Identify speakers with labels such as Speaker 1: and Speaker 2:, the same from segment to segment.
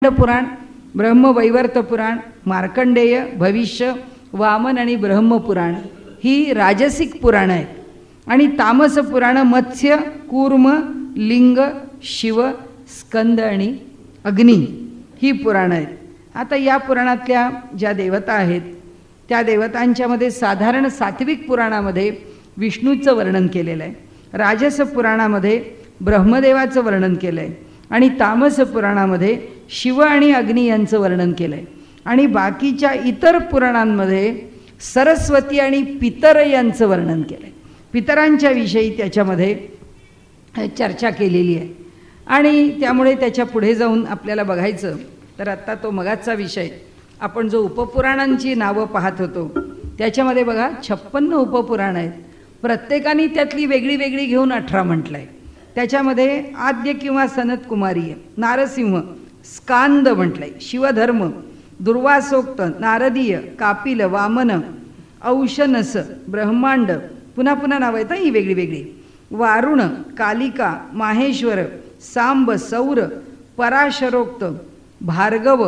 Speaker 1: पुराण, ब्रह्मवैवर्त पुराण, मार्कंडेय, भविष्य, वामन आणि ब्रह्मपुराण ही राजसिक पुराणं आहेत आणि तामस पुराणं मत्स्य, कूर्म, लिंग, शिव, स्कंद आणि अग्नी ही पुराणं आहेत. आता या पुराणातल्या ज्या देवता आहेत त्या देवतांच्यामध्ये साधारण सात्विक पुराणामध्ये विष्णूचं वर्णन केलेलं आहे, राजस पुराणामध्ये ब्रह्मदेवाचं वर्णन केलं आहे आणि तामस पुराणामध्ये शिव आणि अग्नी यांचं वर्णन केलं आहे आणि बाकीच्या इतर पुराणांमध्ये सरस्वती आणि पितर यांचं वर्णन केलं आहे. पितरांच्या विषयी त्याच्यामध्ये चर्चा केलेली आहे आणि त्यामुळे त्याच्या पुढे जाऊन आपल्याला बघायचं तर आत्ता तो मगाचा विषय आपण जो उपपुराणांची नावं पाहत होतो त्याच्यामध्ये बघा 56 उपपुराण आहेत. प्रत्येकाने त्यातली वेगळी वेगळी घेऊन 18 म्हटलं आहे. त्याच्यामध्ये आद्य किंवा सनत कुमारीय, नारसिंह, स्कांद म्हटलंय, शिवधर्म, दुर्वासोक्त, नारदीय, कापिल, वामन, औशनस, ब्रह्मांड, पुन्हा पुन्हा नावं आहेत ही वेगळी वेगळी, वारुण, कालिका, माहेश्वर, सांब, सौर, पराशरोक्त, भार्गव,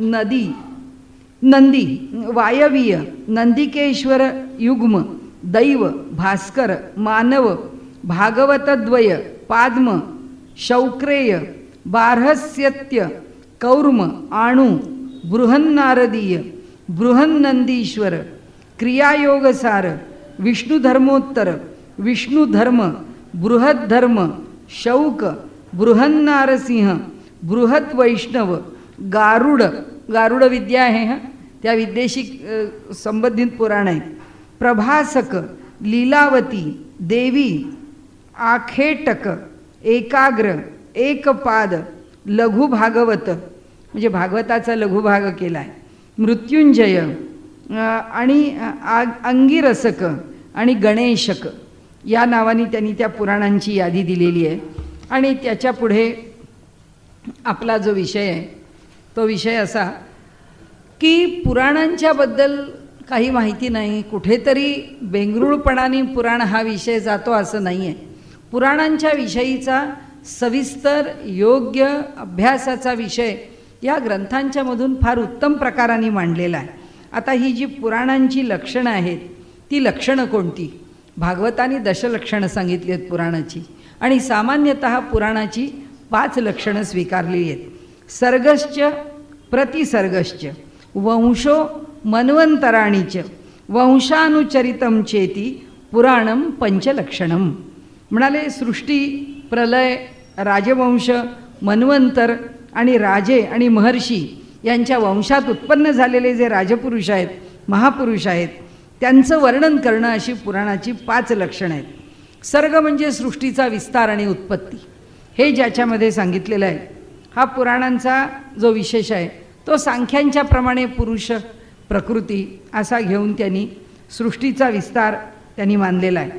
Speaker 1: नंदी, वायवीय, नंदिकेश्वर युग्म, दैव, भास्कर, मानव, भागवतद्वय, पाद्म, शौक्रेय, बार्हस्यत्य, कौर्म, आणू, बृहन्नारदीय, बृहन्नंदीश्वर, क्रियायोगसार, विष्णुधर्मोत्तर, विष्णुधर्म, बृहद्धर्म, शौक, बृहन्नारसिंह, बृहद्वैष्णव, गारुड विद्या आहे त्या विद्येशी संबंधित पुराण आहे, प्रभासक, लीलावती, देवी, आखेटक, एकाग्र, एकपाद, लघु भागवत म्हणजे भागवताचा लघुभाग केला आहे, मृत्युंजय आणि अंगिरसक आणि गणेशक या नावाने त्यांनी त्या पुराणांची यादी दिलेली आहे. आणि त्याच्या पुढे आपला जो विषय आहे तो विषय असा की पुराणांच्याबद्दल काही माहिती नाही, कुठेतरी बेंगरूळपणाने पुराण हा विषय जातो असं नाही आहे. पुराणांच्या विषयीचा सविस्तर योग्य अभ्यासाचा विषय या ग्रंथांच्या मधून फार उत्तम प्रकाराने मांडलेला आहे. आता ही जी पुराणांची लक्षणं आहेत ती लक्षणं कोणती? भागवताने दशलक्षणं सांगितली आहेत पुराणाची आणि सामान्यतः पुराणाची 5 लक्षणं स्वीकारलेली आहेत. सर्गश्च, प्रतिसर्गश्च, वंशो मन्वंतराणीच, वंशानुचरितम चेती पुराणम पंचलक्षणम. म्हणाले सृष्टी, प्रलय, राजवंश, मन्वंतर आणि राजे आणि महर्षी यांच्या वंशात उत्पन्न झालेले जे राजपुरुष आहेत, महापुरुष आहेत, त्यांचं वर्णन करणं अशी पुराणाची 5 लक्षणं आहेत. सर्ग म्हणजे सृष्टीचा विस्तार आणि उत्पत्ती हे ज्याच्यामध्ये सांगितलेलं आहे. हा पुराणांचा जो विशेष आहे तो सांख्यांच्या प्रमाणे पुरुष प्रकृती असा घेऊन त्यांनी सृष्टीचा विस्तार त्यांनी मानलेला आहे.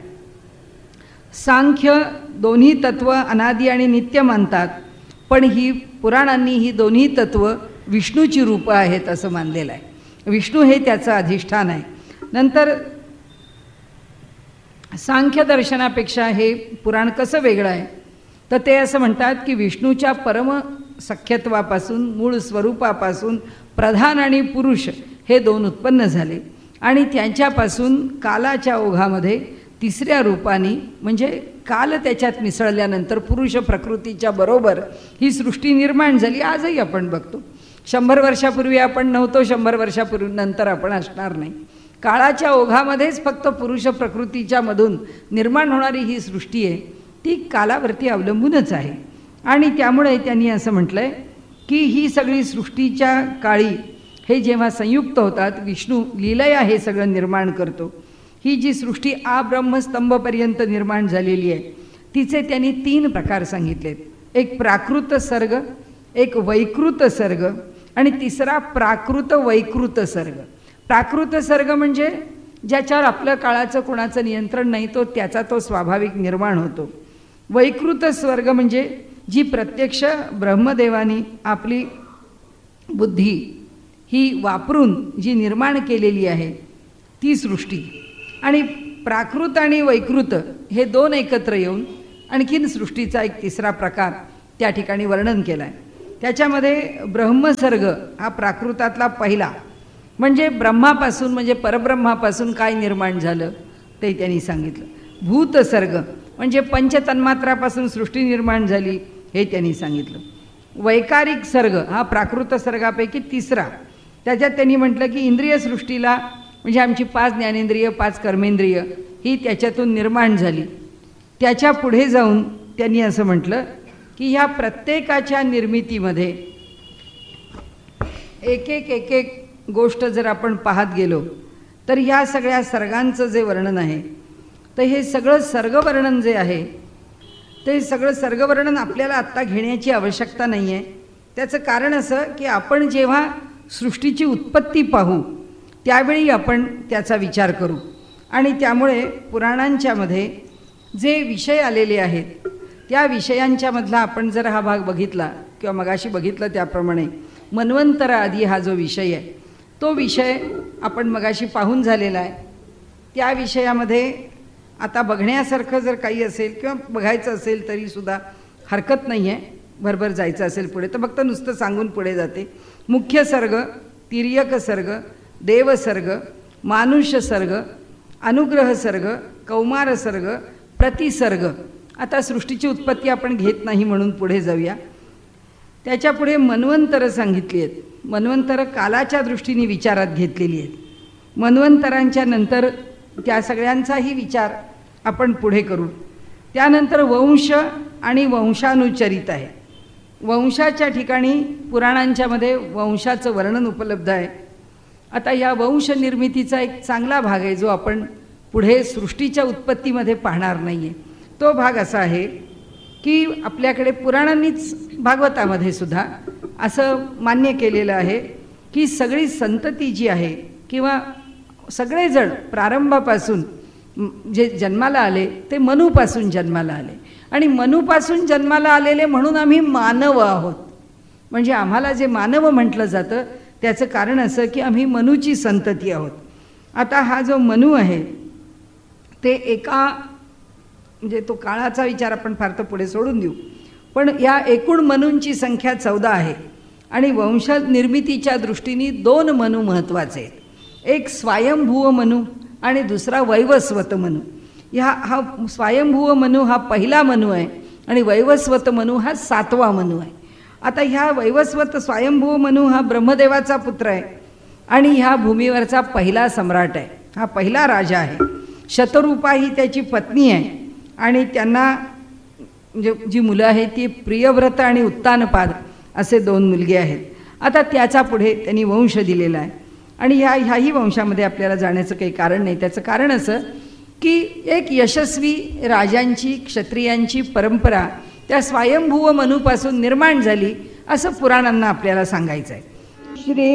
Speaker 1: सांख्य दोन्ही तत्व अनादी आणि नित्य मानतात, पण ही पुराणांनी ही दोन्ही तत्व विष्णूची रूपं आहेत असं मानलेलं आहे. विष्णू हे त्याचं अधिष्ठान आहे. नंतर सांख्य दर्शनापेक्षा हे पुराण कसं वेगळं आहे तर ते असं म्हणतात की विष्णूच्या परम सख्यत्वापासून, मूळ स्वरूपापासून प्रधान आणि पुरुष हे 2 उत्पन्न झाले आणि त्यांच्यापासून कालाच्या ओघामध्ये तिसऱ्या रूपाने म्हणजे काल त्याच्यात मिसळल्यानंतर पुरुष प्रकृतीच्या बरोबर ही सृष्टी निर्माण झाली. आजही आपण बघतो 100 वर्षापूर्वी आपण नव्हतो, 100 वर्षापूर्वी नंतर आपण असणार नाही. काळाच्या ओघामध्येच फक्त पुरुष प्रकृतीच्या मधून निर्माण होणारी ही सृष्टी आहे ती कालावरती अवलंबूनच आहे. आणि त्यामुळे त्यांनी असं म्हटलं आहे की ही सगळी सृष्टीच्या काळी हे जेव्हा संयुक्त होतात विष्णू लीलया हे सगळं निर्माण करतो. ही जी सृष्टी ब्रह्मस्तंभपर्यंत निर्माण झालेली आहे तिचे त्यांनी 3 प्रकार सांगितलेत. एक प्राकृत सर्ग, एक वैकृत सर्ग आणि तिसरा प्राकृत वैकृत सर्ग. प्राकृत सर्ग म्हणजे ज्याच्यावर आपलं काळाचं कोणाचं नियंत्रण नाही, त्याचा तो स्वाभाविक निर्माण होतो. वैकृत स्वर्ग म्हणजे जी प्रत्यक्ष ब्रह्मदेवानी आपली बुद्धी ही वापरून जी निर्माण केलेली आहे ती सृष्टी. आणि प्राकृत आणि वैकृत हे 2 एकत्र येऊन आणखीन सृष्टीचा एक तिसरा प्रकार त्या ठिकाणी वर्णन केला आहे. त्याच्यामध्ये ब्रह्मसर्ग हा प्राकृतातला पहिला, म्हणजे ब्रह्मापासून म्हणजे परब्रह्मापासून काय निर्माण झालं ते त्यांनी सांगितलं. भूतसर्ग म्हणजे पंचतन्मात्रापासून सृष्टी निर्माण झाली हे त्यांनी सांगितलं. वैकारिक सर्ग हा प्राकृत सर्गापैकी तिसरा, त्याच्यात त्यांनी म्हटलं की इंद्रिय सृष्टीला म्हणजे आमची 5 ज्ञानेंद्रिय 5 कर्मेंद्रिय ही त्याच्यातून निर्माण झाली. त्याच्या पुढे जाऊन त्यांनी असं म्हटलं की ह्या प्रत्येकाच्या निर्मितीमध्ये एक एक गोष्ट जर आपण पाहत गेलो तर ह्या सगळ्या सर्गांचं जे वर्णन आहे तर हे सगळं सर्गवर्णन जे आहे ते सगळं सर्गवर्णन आपल्याला आत्ता घेण्याची आवश्यकता नाही आहे. त्याचं कारण असं की आपण जेव्हा सृष्टीची उत्पत्ती पाहू त्यावेळी आपण त्याचा विचार करू, आणि त्यामुळे पुराणांच्यामध्ये जे विषय आलेले आहेत त्या विषयांच्यामधला आपण जर हा भाग बघितला किंवा मगाशी बघितलं त्याप्रमाणे मन्वंतर आदी हा जो विषय आहे तो विषय आपण मगाशी पाहून झालेला आहे. त्या विषयामध्ये आता बघण्यासारखं जर काही असेल किंवा बघायचं असेल तरीसुद्धा हरकत नाही आहे, भरभर जायचं असेल पुढे तर फक्त नुसतं सांगून पुढे जाते. मुख्य सर्ग, तिर्यक सर्ग, देवसर्ग, मानुष्य सर्ग, अनुग्रह सर्ग, कौमार सर्ग, प्रतिसर्ग. आता सृष्टीची उत्पत्ती आपण घेत नाही म्हणून पुढे जाऊया. त्याच्या पुढे मन्वंतरं सांगितली आहेत. मन्वंतरं कालाच्या दृष्टीने विचारात घेतलेली आहेत. मन्वंतरांच्या नंतर त्या सगळ्यांचाही विचार आपण पुढे करू. त्यानंतर वंश आणि वंशानुचरित आहे. वंशाच्या ठिकाणी पुराणांच्यामध्ये वंशाचं वर्णन उपलब्ध आहे. आता या वंश निर्मितीचा एक चांगला भाग आहे जो आपण पुढे सृष्टीच्या उत्पत्तीमध्ये पाहणार नाही आहे. तो भाग असा आहे की आपल्याकडे पुराणांनीच भागवतामध्ये सुद्धा असं मान्य केलेलं आहे की सगळी संतती जी आहे किंवा सगळेजण प्रारंभापासून जे जन्माला आले ते मनूपासून जन्माला आले, आणि मनूपासून जन्माला आलेले म्हणून आम्ही मानव आहोत. म्हणजे आम्हाला जे मानव म्हटलं जातं त्याचं कारण असं की आम्ही मनूची संतती आहोत. आता हा जो मनू आहे ते एका म्हणजे तो काळाचा विचार आपण फार तर पुढे सोडून देऊ, पण या एकूण मनूंची संख्या 14 आहे आणि वंश निर्मितीच्या दृष्टीने 2 मनू महत्त्वाचे आहेत. एक स्वयंभूव मनू आणि दुसरा वैवस्वत मनू. हा स्वयंभूव मनू हा पहिला मनू आहे आणि वैवस्वत मनू हा 7वा मनू आहे. आता ह्या वैवस्वत स्वयंभूव मनू हा ब्रह्मदेवाचा पुत्र आहे आणि ह्या भूमीवरचा पहिला सम्राट आहे, हा पहिला राजा आहे. शतरूपा ही त्याची पत्नी आहे आणि त्यांना म्हणजे जी मुलं आहेत ती प्रियव्रत आणि उत्तानपाद असे 2 मुलगे आहेत. आता त्याचा पुढे त्यांनी वंश दिलेला आहे आणि ह्याही वंशामध्ये आपल्याला जाण्याचं काही कारण नाही. त्याचं कारण असं की एक यशस्वी राजांची क्षत्रियांची परंपरा त्या स्वयंभूव मनूपासून निर्माण झाली असं पुराणांना आपल्याला सांगायचं आहे. श्री